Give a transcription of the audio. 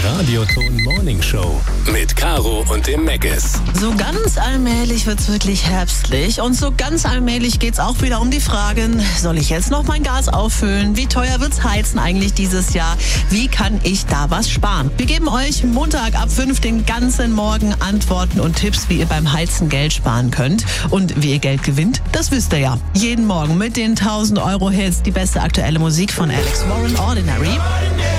Radioton Morning Show mit Caro und dem Meggis. So ganz allmählich wird's wirklich herbstlich und so ganz allmählich geht's auch wieder um die Fragen, soll ich jetzt noch mein Gas auffüllen? Wie teuer wird's heizen eigentlich dieses Jahr? Wie kann ich da was sparen? Wir geben euch Montag ab 5 den ganzen Morgen Antworten und Tipps, wie ihr beim Heizen Geld sparen könnt. Und wie ihr Geld gewinnt, das wisst ihr ja. Jeden Morgen mit den 1000 Euro Hits, die beste aktuelle Musik von Alex Warren, Ordinary.